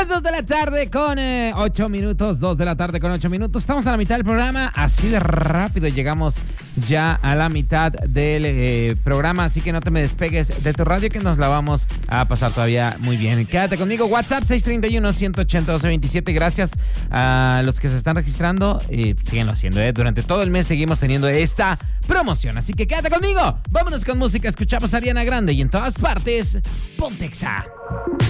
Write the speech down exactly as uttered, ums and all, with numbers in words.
las dos de la tarde con eh, ocho minutos, dos de la tarde con ocho minutos. Estamos a la mitad del programa, así de rápido llegamos ya a la mitad del eh, programa, así que no te me despegues de tu radio que nos la vamos a pasar todavía muy bien. Quédate conmigo, WhatsApp seis tres uno, uno ocho ocho, uno dos dos siete. Gracias a los que se están registrando, y síguenlo haciendo, ¿eh? Durante todo el mes seguimos teniendo esta promoción, así que quédate conmigo. Vámonos con música, escuchamos a Ariana Grande y en todas partes, Ponte Exa.